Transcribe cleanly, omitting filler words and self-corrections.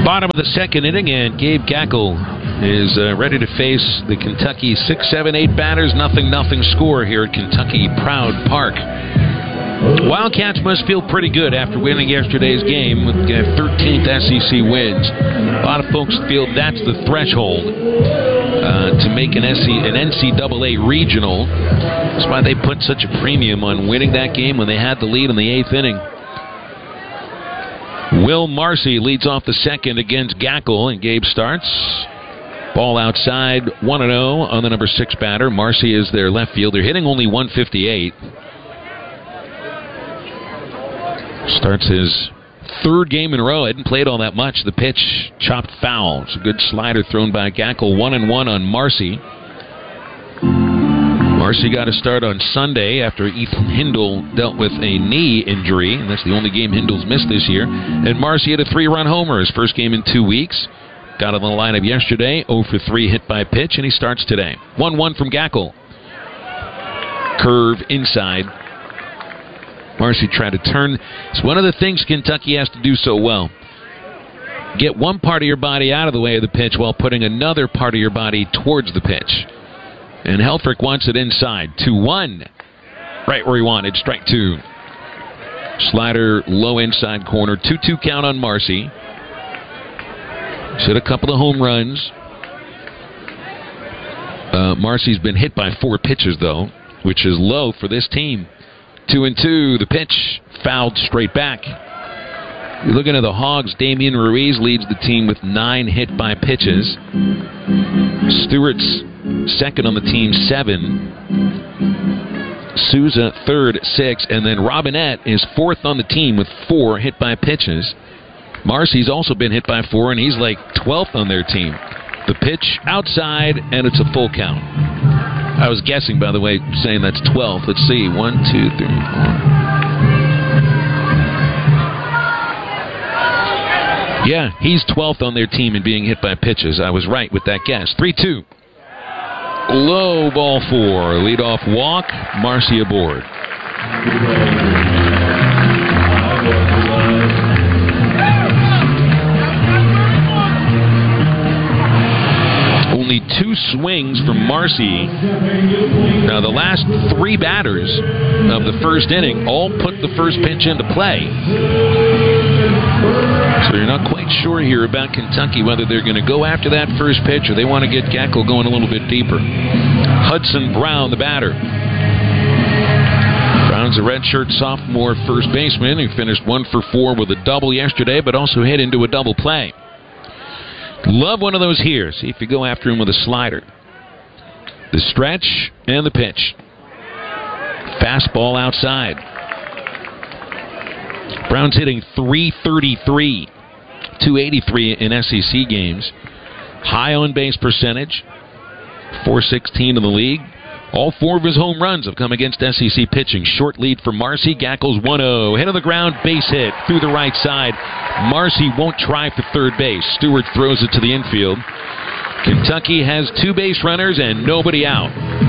Bottom of the second inning, and Gabe Gackle is ready to face the Kentucky 6, 7, 8 batters. 0-0 score here at Kentucky Proud Park. Wildcats must feel pretty good after winning yesterday's game with 13th SEC wins. A lot of folks feel that's the threshold to make an NCAA regional. That's why they put such a premium on winning that game when they had the lead in the 8th inning. Will Marcy leads off the second against Gackle, and Gabe starts. Ball outside, 1-0 on the number 6 batter. Marcy is their left fielder, hitting only 158. Starts his third game in a row. Hadn't played all that much. The pitch chopped foul. It's a good slider thrown by Gackle. 1-1 on Marcy. Marcy got a start on Sunday after Ethan Hindle dealt with a knee injury, and that's the only game Hindle's missed this year. And Marcy had a 3-run homer his first game in 2 weeks. Got on the lineup yesterday, 0 for 3 hit by pitch, and he starts today. 1-1 from Gackle. Curve inside. Marcy tried to turn. It's one of the things Kentucky has to do so well. Get one part of your body out of the way of the pitch while putting another part of your body towards the pitch. And Helfrich wants it inside. 2-1. Right where he wanted. Strike 2. Slider low inside corner. 2-2 count on Marcy. He's hit a couple of home runs. Marcy's been hit by 4 pitches, though, which is low for this team. 2-2. The pitch fouled straight back. You're looking at the Hogs. Damian Ruiz leads the team with 9 hit by pitches. Stewart's second on the team, 7. Souza third, 6. And then Robinette is 4th on the team with 4 hit by pitches. Marcy's also been hit by 4, and he's like 12th on their team. The pitch outside, and it's a full count. I was guessing, by the way, saying that's 12. Let's see. 1, 2, 3, 4. Yeah, he's 12th on their team in being hit by pitches. I was right with that guess. 3-2. Low ball 4. Leadoff walk. Marcy aboard. Only 2 swings from Marcy. Now, the last 3 batters of the first inning all put the first pitch into play. So you're not quite sure here about Kentucky whether they're going to go after that first pitch or they want to get Gackle going a little bit deeper. Hudson Brown, the batter. Brown's a redshirt sophomore first baseman. He finished 1 for 4 with a double yesterday, but also hit into a double play. Love one of those here. See if you go after him with a slider. The stretch and the pitch. Fastball outside. Brown's hitting .333, .283 in SEC games. High on base percentage, .416 in the league. All 4 of his home runs have come against SEC pitching. Short lead for Marcy. Gackle's 1-0. Hit on the ground, base hit through the right side. Marcy won't try for third base. Stewart throws it to the infield. Kentucky has 2 base runners and nobody out.